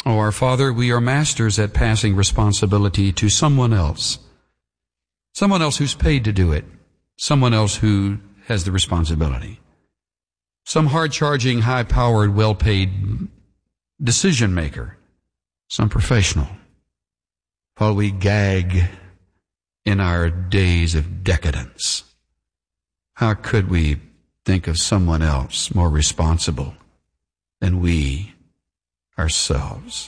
Oh, our Father, we are masters at passing responsibility to someone else who's paid to do it, someone else who has the responsibility, some hard-charging, high-powered, well-paid decision maker, some professional, while we gag in our days of decadence. How could we think of someone else more responsible than we ourselves?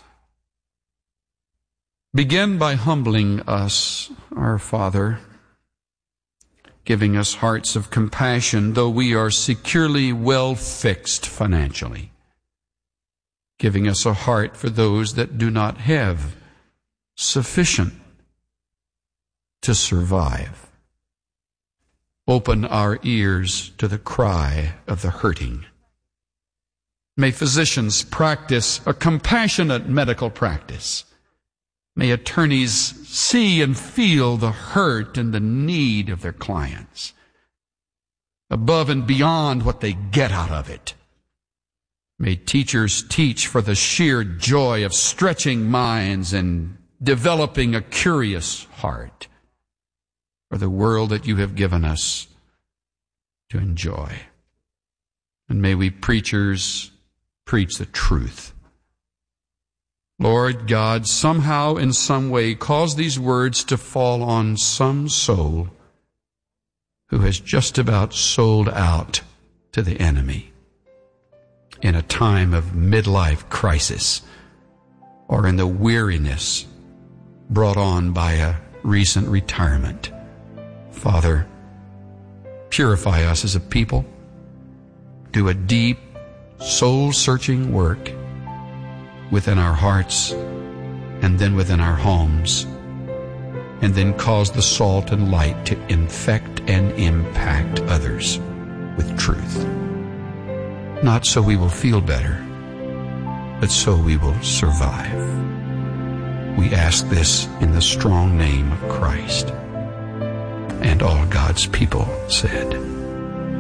Begin by humbling us, our Father, giving us hearts of compassion, though we are securely well fixed financially, giving us a heart for those that do not have sufficient to survive. Open our ears to the cry of the hurting. May physicians practice a compassionate medical practice. May attorneys see and feel the hurt and the need of their clients, above and beyond what they get out of it. May teachers teach for the sheer joy of stretching minds and developing a curious heart for the world that you have given us to enjoy. And may we preachers preach the truth. Lord God, somehow, in some way, cause these words to fall on some soul who has just about sold out to the enemy in a time of midlife crisis or in the weariness brought on by a recent retirement. Father, purify us as a people. Do a deep, soul-searching work within our hearts and then within our homes, and then cause the salt and light to infect and impact others with truth. Not so we will feel better, but so we will survive. We ask this in the strong name of Christ. And all God's people said,